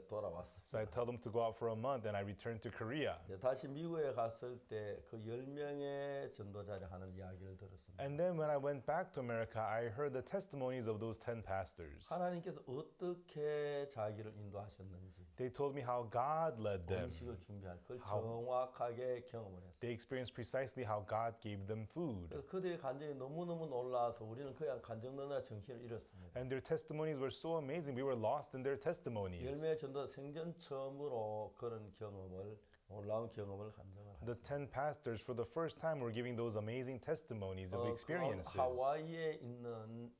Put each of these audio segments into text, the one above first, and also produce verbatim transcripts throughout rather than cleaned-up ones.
돌아왔습니다. So I tell them to go out for a month, and I returned to Korea. 예, 다시 미국에 갔을 때 그 열 명의 전도자를 하는 이야기를 들었습니다. And then when I went back to America, I heard the testimonies of those ten pastors. 하나님께서 어떻게 자기를 인도하셨는지 They told me how God led them. 음식을 준비할 그걸 정확하게 경험을 했어요. They experienced precisely how God gave them food. 그래서 그들의 간증이 너무너무 놀라서 우리는 그냥 간증 넣느라 정신을 잃었습니다. And their testimonies were so amazing. We were lost in their testimonies. 열매 전도 생전 처음으로 그런 경험을 놀라운 경험을 간증을 The 했어요. ten pastors, for the first time, were giving those amazing testimonies of 어, 그 experiences. 하와이에 있는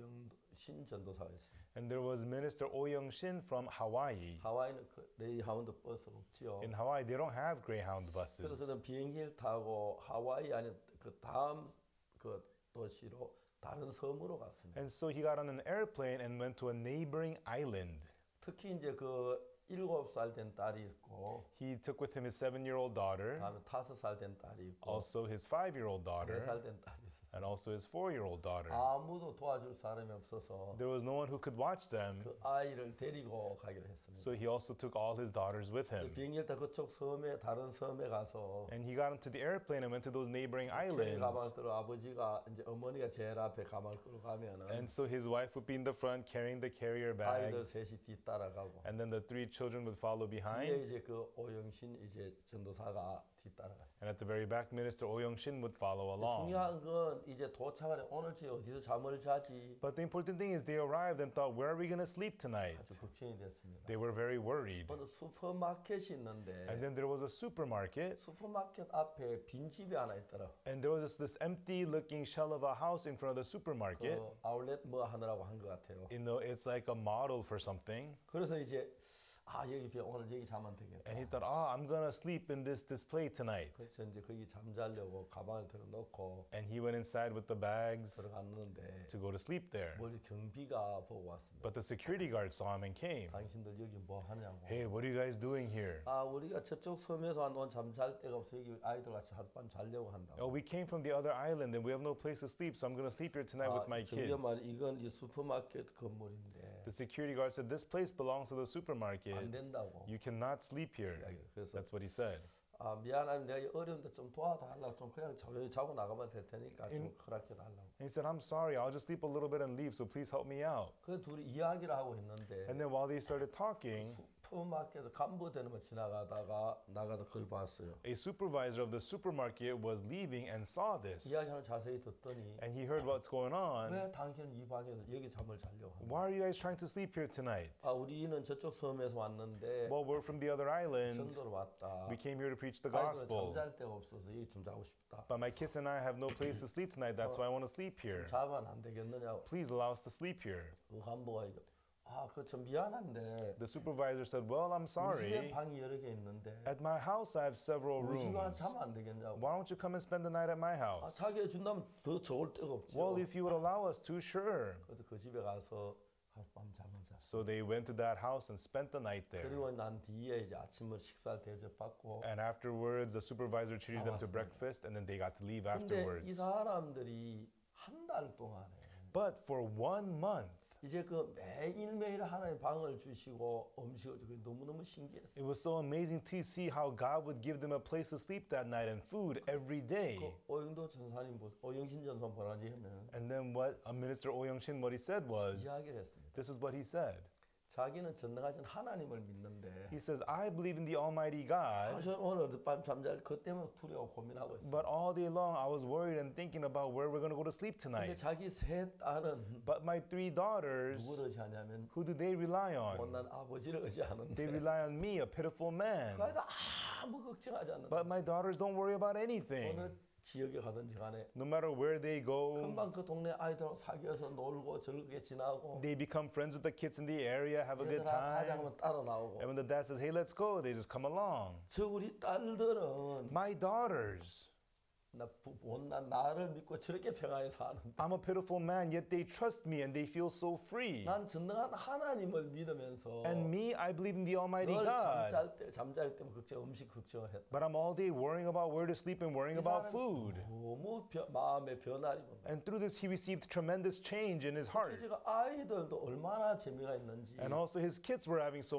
오영신 전도사가 있어요. And there was Minister Oh Young-shin from Hawaii. 하와이는 그 레이하운드 버스가 없지요. In Hawaii, they don't have Greyhound 그래서 buses. 저는 비행기를 타고 하와이 아닌 그 다음 그 도시로 다른 섬으로 갔습니다. And so he got on an airplane and went to a neighboring island. 특히 이제 그 일곱 살 된 딸이 있고 He took with him his seven-year-old daughter, 다음에 다섯 살 된 딸이 있고 also his five-year-old 네 daughter, 살 된 딸이 있었어요. and also his four-year-old daughter. 아무도 도와줄 사람이 없어서 There was no one who could watch them, 그 아이를 데리고 가기로 했습니다. so he also took all his daughters with him. 비행기를 타 그쪽 섬에 다른 섬에 가서 And he got into the airplane and went to those neighboring 캐리 가방을 islands. 들어 아버지가 이제 어머니가 제일 앞에 가방을 끌고 가면은 And so his wife would be in the front carrying the carrier 아이들 bags, 셋이 뒤따라가고 and then the three children would follow 뒤에 behind. 이제 그 오영신 이제 전도사가 뒤따라갔어요. And at the very back, Minister Oh Young-shin would follow along. 중요한 건 이제 도착을 해 오늘 저 어디서 잠을 자지 But the important thing is they arrived and thought, where are we going to sleep tonight? 아주 걱정이 됐습니다. They were very worried. 어느 슈퍼마켓이 And 있는데 then there was a supermarket, 슈퍼마켓 앞에 빈 집이 하나 있더라. and there was this, this empty-looking shell of a house in front of the supermarket. 그 아울렛 뭐 하느라고 한 것 같아요. You know, it's like a model for something. 그래서 이제 아 여기 비 오늘 여기 자면 되겠다. And he thought, oh, I'm going to sleep in this display tonight. 그래서 이제 거기 잠자려고 가방을 들어놓고 And he went inside with the bags 들어갔는데 to go to sleep there. 머리 경비가 보고 왔습니다. But the security guard saw him and came. 당신들 여기 뭐 하냐고. Hey, what are you guys doing here? 아 우리가 저쪽 섬에서 한 온 잠잘 데가 없어 여기 아이들 같이 하룻밤 자려고 한다고. Oh, we came from the other island and we have no place to sleep, so I'm going to sleep here tonight with my 저기가 kids. 말 이건 이 슈퍼마켓 건물인데 The security guard said, this place belongs to the 안 supermarket. 된다고. You cannot sleep here. 그래서 That's what he said. 아 미안하면 내가 어려운데 좀 도와달라고 좀 그냥 조용히 자고 나가면 될 테니까 좀 허락해 달라고. And he said, I'm sorry, I'll just sleep a little bit and leave, so please help me out. 그 둘이 이야기를 하고 있는데 And then while they started talking, 슈퍼마켓에서 간부되는 거 지나가다가 나가다 그걸 봤어요. a supervisor of the supermarket was leaving and saw this. 이야기를 자세히 듣더니 And he heard what's going on. 왜 당신은 이 방에서 여기 잠을 자려고 하냐. Why are you guys trying to sleep here tonight? 아 우리는 저쪽 섬에서 왔는데 Well, we're from the other island. 전도로 왔다. We came here to preach the 아이들은 gospel. 잠잘 데가 없어서 여기 좀 자고 싶다. But my kids and I have no place to sleep tonight. That's why I want to sleep here. 자면 안 되겠느냐고. Please allow us to sleep here. 그 간부가 이거 아 그 좀 미안한데 The supervisor said, well, I'm 우리 집에 sorry. 방이 여러 개 있는데 At my house, I have several 우리 집에 rooms. 자면 안 되겠냐고. Why don't you come and spend the night at my 아 house? 자기 해준다면 더 좋을 데가 없죠. Well, if you would allow us to, sure. 그래서 그 집에 가서 하룻밤 잠을 잤어. So they went to that house and spent the night there. 그리고 난 뒤에 이제 아침을 식사를 대접받고. And afterwards, the supervisor treated them to 나왔습니다. breakfast, and then they got to leave 근데 이 afterwards. 사람들이 한 달 동안에 But for one month, 이제 그 매일매일 하나님 방을 주시고 음식을 주고 너무너무 신기했어요. it was so amazing to see how God would give them a place to sleep that night and food every day. 그 오영도 전사님, 오영신 전사 보라지 하면 And then what a minister Oh Young-shin, what he said was, 이야기를 했습니다. this is what he said. 자기는 전능하신 하나님을 믿는데 He says, I believe in the Almighty 아, God, 저는 오늘 밤 잠잘 그 때문에 두려워 고민하고 있어요. but all day long I was worried and thinking about where we're going to go to sleep 근데 tonight. 자기 세 딸은 But my three daughters, 누구를 의지하냐면 who do they rely on? 못난 아버지를 They 의지하는데 rely on me, a pitiful man. 그래도 아무 걱정하지 않는다. But my daughters don't worry about anything. 어느 지역에 가든지 간에 No matter where they go, 금방 그 동네 아이들하고 사귀어서 놀고 즐겁게 지나고 they become friends with the kids in the area, have a good 얘들아 가자 time. 하면 따라 나오고 And when the dad says, hey, let's go, they just come along. 저 우리 딸들은 My daughters, 나 부- 못난 나를 믿고 저렇게 평안히 사는데 I'm a pitiful man, yet they trust me and they feel so free. 난 전능한 하나님을 믿으면서 And me, I believe in the Almighty 늘 God. 잠잘 때 잠잘 때면 걱정 음식 걱정을 했다. But I'm all day worrying about where to sleep and worrying 이 about 사람은 food. 너무 변- 마음의 변화를 입은 And through this, he received tremendous change in his heart. 제가 아이들도 얼마나 재미가 있는지 And also, his kids were having so